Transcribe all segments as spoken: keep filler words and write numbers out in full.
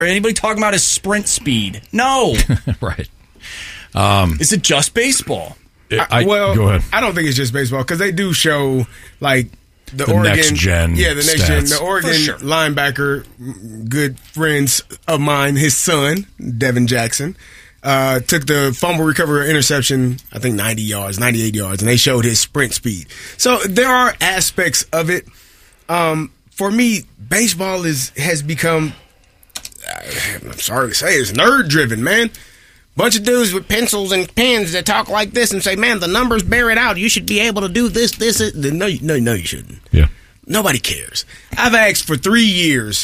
anybody talking about his sprint speed. No. Right. Um, Is it just baseball? I, I, well, go ahead. I don't think it's just baseball because they do show like the, the Oregon next gen. Yeah, the next stats. gen. The Oregon sure. linebacker, good friends of mine, his son, Devin Jackson, uh, took the fumble recovery interception, I think ninety yards, ninety-eight yards, and they showed his sprint speed. So there are aspects of it. Um, for me, baseball is has become, I'm sorry to say, it's nerd driven, man. Bunch of dudes with pencils and pens that talk like this and say, man, the numbers bear it out. You should be able to do this, this, this. No, no, no, you shouldn't. Yeah. Nobody cares. I've asked for three years,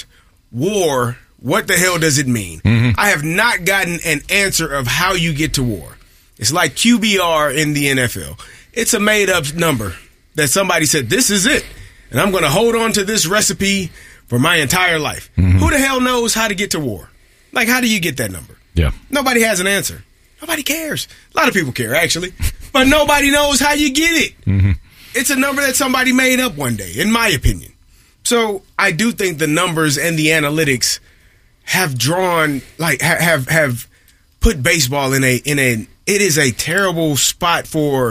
war, what the hell does it mean? Mm-hmm. I have not gotten an answer of how you get to war. It's like Q B R in the N F L. It's a made-up number that somebody said, this is it. And I'm going to hold on to this recipe for my entire life. Mm-hmm. Who the hell knows how to get to war? Like, how do you get that number? Yeah. Nobody has an answer. Nobody cares. A lot of people care, actually. But nobody knows how you get it. Mm-hmm. It's a number that somebody made up one day, in my opinion. So I do think the numbers and the analytics have drawn, like, ha- have have put baseball in a in a. It is a terrible spot for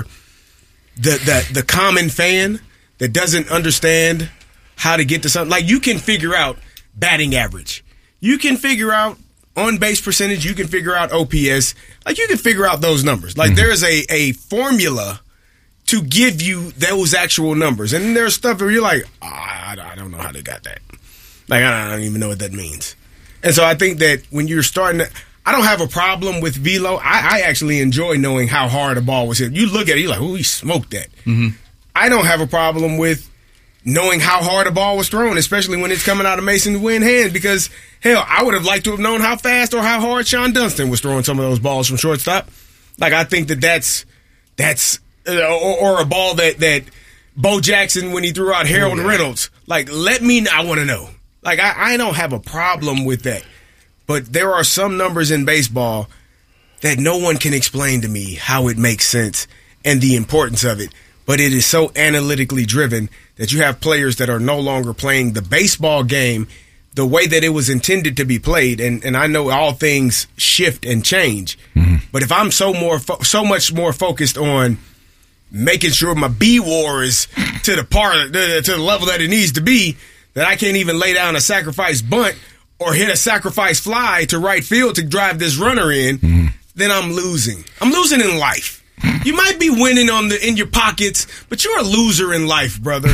the the the common fan that doesn't understand how to get to something. Like, you can figure out batting average. You can figure out on base percentage, you can figure out O P S. Like, you can figure out those numbers. Like, mm-hmm. there is a, a formula to give you those actual numbers. And there's stuff where you're like, oh, I, I don't know how they got that. Like, I don't even know what that means. And so I think that when you're starting to, I don't have a problem with velo. I, I actually enjoy knowing how hard a ball was hit. You look at it, you're like, oh, he smoked that. Mm-hmm. I don't have a problem with knowing how hard a ball was thrown, especially when it's coming out of Mason Wynn hands, because, hell, I would have liked to have known how fast or how hard Sean Dunston was throwing some of those balls from shortstop. Like, I think that that's, that's uh, or, or a ball that, that Bo Jackson, when he threw out Harold oh, yeah. Reynolds, like, let me, I want to know. Like, I, I don't have a problem with that. But there are some numbers in baseball that no one can explain to me how it makes sense and the importance of it. But it is so analytically driven that you have players that are no longer playing the baseball game the way that it was intended to be played. And, and I know all things shift and change. Mm-hmm. But if I'm so more fo- so much more focused on making sure my B-WAR is to the part to the level that it needs to be, that I can't even lay down a sacrifice bunt or hit a sacrifice fly to right field to drive this runner in, mm-hmm. then I'm losing. I'm losing in life. You might be winning on the in your pockets, but you're a loser in life, brother.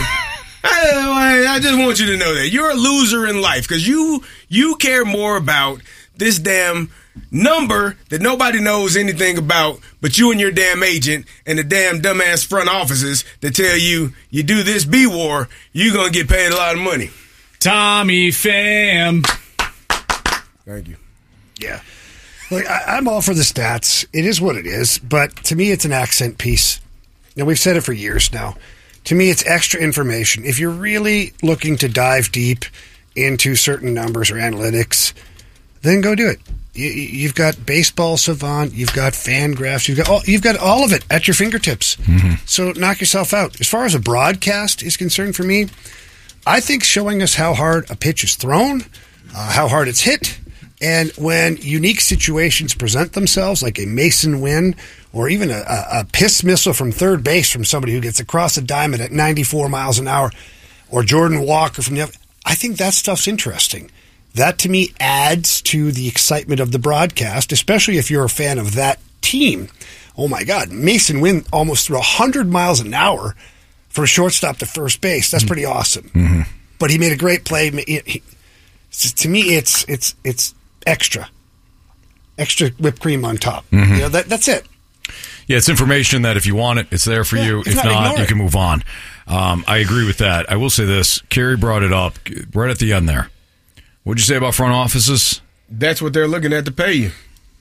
I, I just want you to know that you're a loser in life because you you care more about this damn number that nobody knows anything about, but you and your damn agent and the damn dumbass front offices that tell you you do this B-WAR, you're gonna get paid a lot of money. Tommy Pham. Thank you. Yeah. Like, I, I'm all for the stats. It is what it is, but to me, it's an accent piece. And we've said it for years now. To me, it's extra information. If you're really looking to dive deep into certain numbers or analytics, then go do it. You, you've got Baseball Savant, you've got Fangraphs, you've got all, you've got all of it at your fingertips. Mm-hmm. So knock yourself out. As far as a broadcast is concerned for me, I think showing us how hard a pitch is thrown, uh, how hard it's hit, and when unique situations present themselves, like a Mason Wynn or even a, a, a piss missile from third base from somebody who gets across a diamond at ninety-four miles an hour, or Jordan Walker from the other, I think that stuff's interesting. That, to me, adds to the excitement of the broadcast, especially if you're a fan of that team. Oh, my God. Mason Wynn almost threw one hundred miles an hour from shortstop to first base. That's pretty awesome. Mm-hmm. But he made a great play. He, he, to me, it's it's it's extra. Extra whipped cream on top. Mm-hmm. You know, that that's it. Yeah, it's information that if you want it, it's there for yeah, you. If, if not, not you can move on. Um, I agree with that. I will say this. Kerry brought it up right at the end there. What'd you say about front offices? That's what they're looking at to pay you.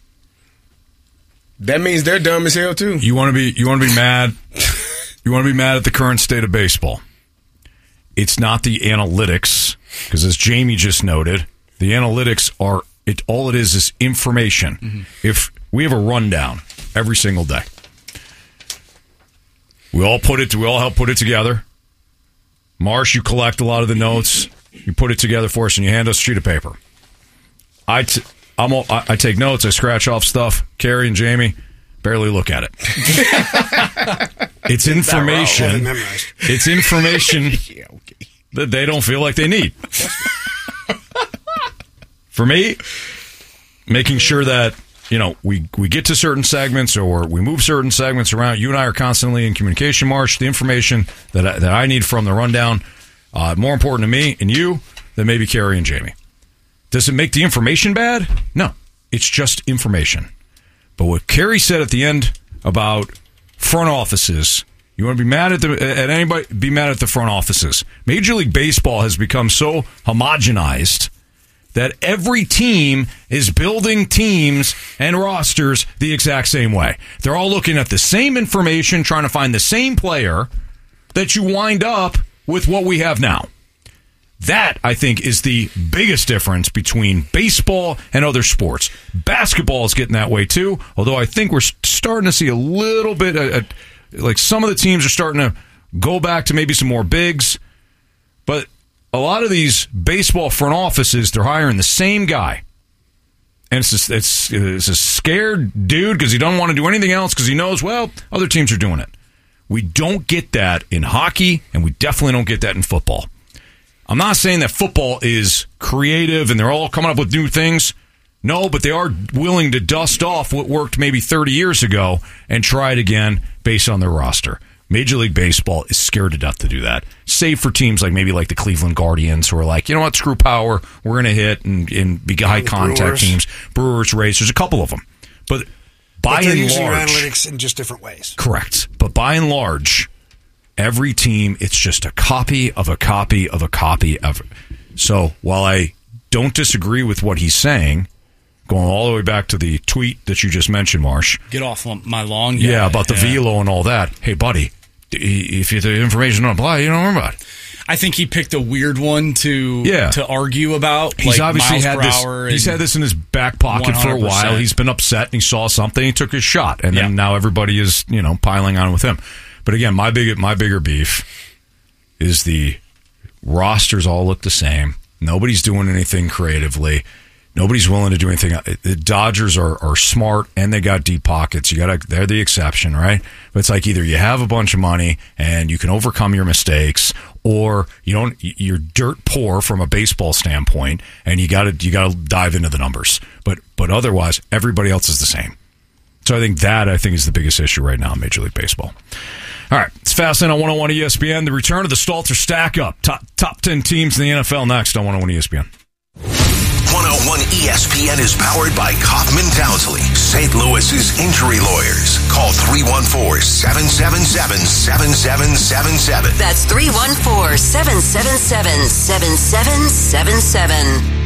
That means they're dumb as hell, too. You want to be you want to be mad? You want to be mad at the current state of baseball. It's not the analytics, because as Jamie just noted, the analytics are, it. all it is is information. Mm-hmm. If we have a rundown every single day, we all put it, we all help put it together. Marsh, you collect a lot of the notes, you put it together for us, and you hand us a sheet of paper. I, t- I'm all, I, I take notes. I scratch off stuff. Carrie and Jamie barely look at it. It's information. It's information Yeah, okay. that they don't feel like they need. For me, making sure that, you know, we, we get to certain segments or we move certain segments around. You and I are constantly in communication, Marsh. The information that I, that I need from the rundown, uh, more important to me and you than maybe Carrie and Jamie. Does it make the information bad? No. It's just information. But what Carrie said at the end about front offices, you want to be mad at the at anybody, be mad at the front offices. Major League Baseball has become so homogenized that every team is building teams and rosters the exact same way. They're all looking at the same information, trying to find the same player, that you wind up with what we have now. That, I think, is the biggest difference between baseball and other sports. Basketball is getting that way, too, although I think we're starting to see a little bit, uh, uh, like some of the teams are starting to go back to maybe some more bigs, but a lot of these baseball front offices, they're hiring the same guy. And it's just, it's, it's a scared dude because he doesn't want to do anything else because he knows, well, other teams are doing it. We don't get that in hockey, and we definitely don't get that in football. I'm not saying that football is creative and they're all coming up with new things. No, but they are willing to dust off what worked maybe thirty years ago and try it again based on their roster. Major League Baseball is scared to death to do that, save for teams like maybe like the Cleveland Guardians who are like, you know what, screw power, we're going to hit and, and be high contact Brewers. teams. Brewers, Rays, there's a couple of them. But by but they're and using large, analytics in just different ways. Correct. But by and large, every team, it's just a copy of a copy of a copy of. So while I don't disagree with what he's saying, going all the way back to the tweet that you just mentioned, Marsh. Get off my lawn. Yeah, Yeah, about the yeah. velo and all that. Hey, buddy, if the information don't apply, you don't remember about it. I think he picked a weird one to Yeah. to argue about. He's like obviously miles had per this. hour He's and had this in his back pocket for a one hundred while. percent. He's been upset and he saw something. He took his shot, and then Yeah. now everybody is, you know, piling on with him. But again, my big my bigger beef is the rosters all look the same. Nobody's doing anything creatively. Nobody's willing to do anything. The Dodgers are, are smart and they got deep pockets. You got they're the exception, right? But it's like either you have a bunch of money and you can overcome your mistakes, or you don't. You're dirt poor from a baseball standpoint, and you got to you got to dive into the numbers. But but otherwise, everybody else is the same. So I think that I think is the biggest issue right now in Major League Baseball. All right, it's Fastlane on one oh one E S P N. The return of the Stalter stack up. Top top ten teams in the N F L next on one oh one E S P N. one oh one E S P N is powered by Kaufman Townsley, Saint Louis's injury lawyers. Call three one four, seven seven seven, seven seven seven seven. That's three one four, seven seven seven, seven seven seven seven.